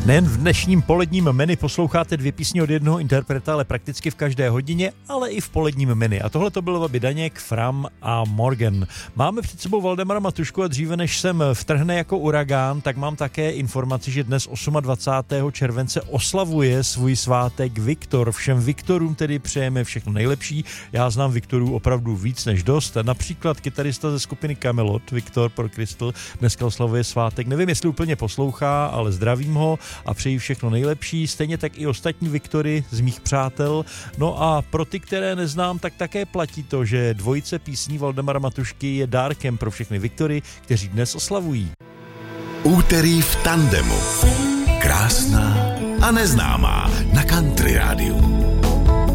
Nejen v dnešním poledním menu posloucháte 2 písně od jednoho interpreta, ale prakticky v každé hodině, ale i v poledním menu. A tohle to bylo Babi Daněk, Fram a Morgan. Máme před sebou Valdemara Matušku a dříve než sem vtrhne jako uragán, tak mám také informaci, že dnes 28. července oslavuje svůj svátek Viktor. Všem Viktorům tedy přejeme všechno nejlepší. Já znám Viktorů opravdu víc než dost. Například kytarista ze skupiny Kamelot, Viktor Prochrystal, dneska oslavuje svátek. Nevím, jestli úplně poslouchá, ale zdravím ho a přeji všechno nejlepší, stejně tak i ostatní Viktory z mých přátel. No a pro ty, které neznám, tak také platí to, že dvojice písní Valdemara Matušky je dárkem pro všechny Viktory, kteří dnes oslavují. Úterý v tandemu. Krásná a neznámá na Country rádiu.